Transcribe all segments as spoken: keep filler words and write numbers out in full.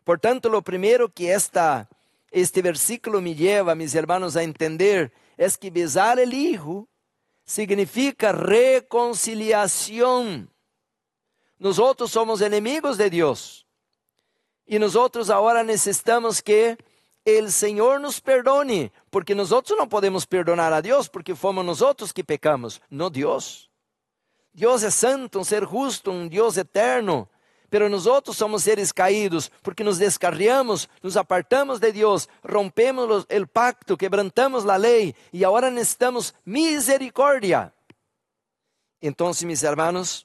Portanto, lo primero que esta, este versículo me lleva, mis hermanos, a entender es que besar el hijo significa reconciliación. Nosotros somos enemigos de Dios. Y nosotros ahora necesitamos que el Señor nos perdone, porque nosotros no podemos perdonar a Dios, porque fomos nosotros que pecamos, no Dios. Dios es santo, un ser justo, un Dios eterno, pero nosotros somos seres caídos, porque nos descarriamos, nos apartamos de Dios, rompemos los, el pacto, quebrantamos la ley, y ahora necesitamos misericordia. Entonces, mis hermanos,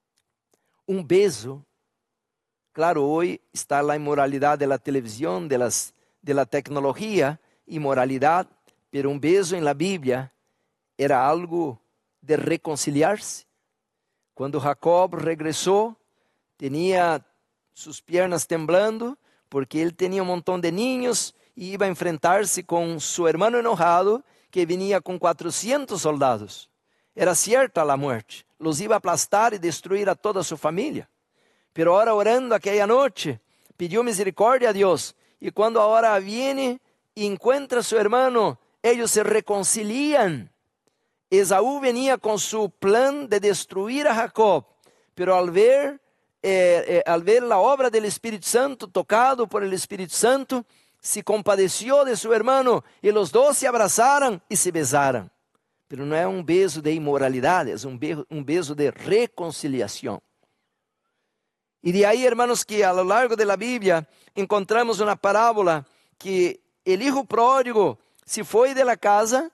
un beso, claro, hoy está la inmoralidad de la televisión, de, las, de la tecnología, inmoralidad, pero un beso en la Biblia era algo de reconciliarse. Cuando Jacob regresó, tenía sus piernas temblando, porque él tenía un montón de niños y iba a enfrentarse con su hermano enojado, que venía con cuatrocientos soldados. Era cierta la muerte, los iba a aplastar y destruir a toda su familia. Pero ahora orando aquella noche, pidió misericordia a Dios. Y cuando ahora viene y encuentra a su hermano, ellos se reconcilian. Esaú venía con su plan de destruir a Jacob. Pero al ver, eh, eh, al ver la obra del Espíritu Santo, tocado por el Espíritu Santo, se compadeció de su hermano. Y los dos se abrazaron y se besaron. Pero no es un beso de inmoralidad, es un beso, un beso de reconciliación. Y de ahí, hermanos, que a lo largo de la Biblia encontramos una parábola que el hijo pródigo se fue de la casa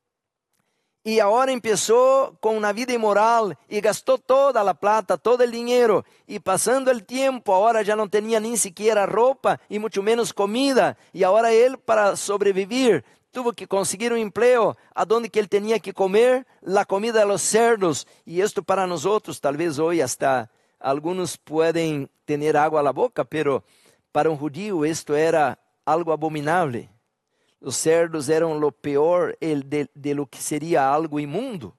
y ahora empezó con una vida inmoral y gastó toda la plata, todo el dinero. Y pasando el tiempo, ahora ya no tenía ni siquiera ropa y mucho menos comida. Y ahora él, para sobrevivir, tuvo que conseguir un empleo a donde que él tenía que comer la comida de los cerdos. Y esto para nosotros, tal vez hoy hasta algunos pueden tener agua a la boca, pero para un judío esto era algo abominable. Los cerdos eran lo peor el de, de lo que sería algo inmundo.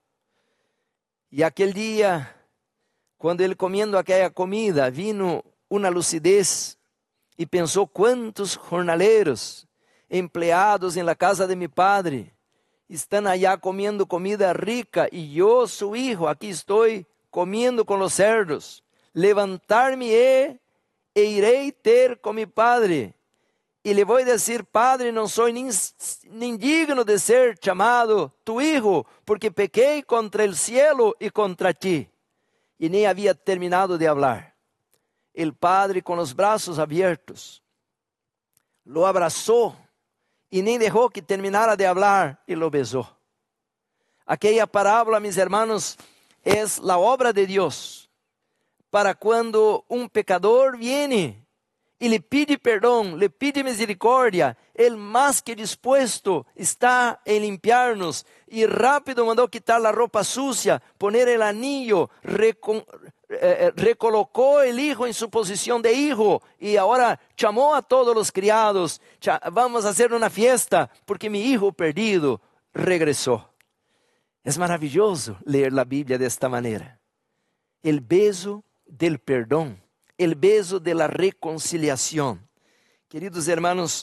Y aquel día, cuando él comiendo aquella comida, vino una lucidez y pensó: ¿cuántos jornaleros empleados en la casa de mi padre están allá comiendo comida rica y yo, su hijo, aquí estoy comiendo con los cerdos? Levantar-me e, e irei ter com mi padre, e le voy a decir: Padre, não sou nem, nem digno de ser chamado tu hijo, porque pequei contra el cielo e contra ti. E nem havia terminado de hablar. El padre, com os braços abiertos, lo abraçou e nem deixou que terminara de hablar e lo besou. Aquella parábola, mis hermanos, es la obra de Dios para cuando un pecador viene y le pide perdón, le pide misericordia, Él más que dispuesto está en limpiarnos. Y rápido mandó quitar la ropa sucia, poner el anillo, recon, eh, recolocó el hijo en su posición de hijo. Y ahora llamó a todos los criados: vamos a hacer una fiesta porque mi hijo perdido regresó. Es maravilloso leer la Biblia de esta manera. El beso del perdón, el beso de la reconciliación. Queridos hermanos,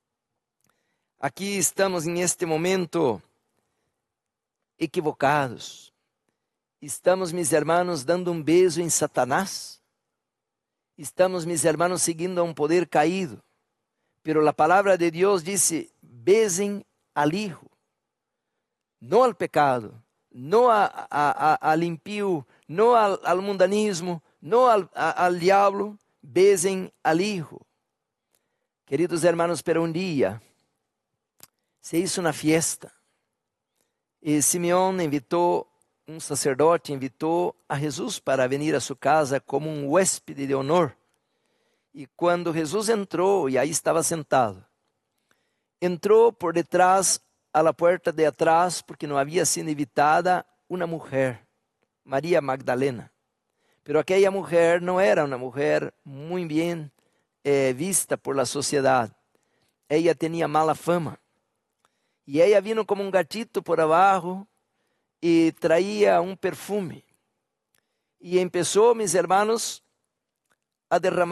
aquí estamos en este momento equivocados. Estamos, mis hermanos, dando un beso en Satanás. Estamos, mis hermanos, siguiendo a un poder caído. Pero la palabra de Dios dice: besen al Hijo. No al pecado, no a, a, a, al impío, no al, al mundanismo, no al, a, al diablo, besen al Hijo. Queridos hermanos, pero un día se hizo una fiesta y Simeón invitó, un sacerdote invitó a Jesús para venir a su casa como un huésped de honor. Y cuando Jesús entró, y ahí estaba sentado, entró por detrás a la puerta de atrás, porque no había sido invitada una mujer, María Magdalena. Pero aquella mujer no era una mujer muy bien eh, vista por la sociedad. Ella tenía mala fama. Y ella vino como un gatito por abajo y traía un perfume. Y empezó, mis hermanos, a derramar